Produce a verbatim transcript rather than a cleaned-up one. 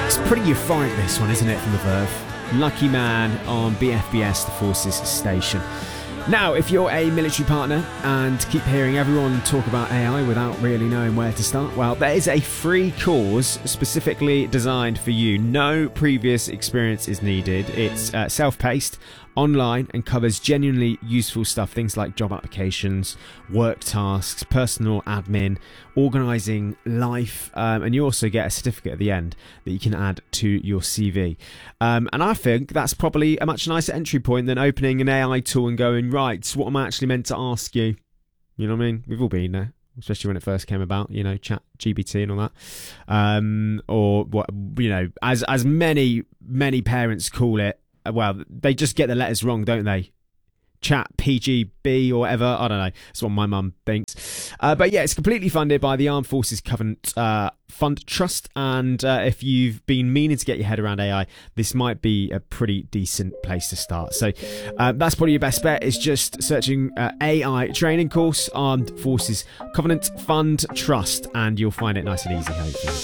It's pretty euphoric, this one, isn't it, from The Verve? Lucky Man on B F B S, the Forces Station. Now, if you're a military partner and keep hearing everyone talk about A I without really knowing where to start, well, there is a free course specifically designed for you. No previous experience is needed. It's uh, self-paced, online, and covers genuinely useful stuff, things like job applications, work tasks, personal admin, organising life, um, and you also get a certificate at the end that you can add to your C V. Um, and I think that's probably a much nicer entry point than opening an A I tool and going, right, what am I actually meant to ask you? You know what I mean? We've all been there, especially when it first came about, you know, Chat G P T and all that. Um, or, what you know, as as many, many parents call it, well, they just get the letters wrong, don't they? Chat P G B or whatever. I don't know. That's what my mum thinks. Uh, but yeah, it's completely funded by the Armed Forces Covenant uh, Fund Trust. And uh, if you've been meaning to get your head around A I, this might be a pretty decent place to start. So uh, that's probably your best bet, is just searching uh, A I training course, Armed Forces Covenant Fund Trust, and you'll find it nice and easy, hopefully.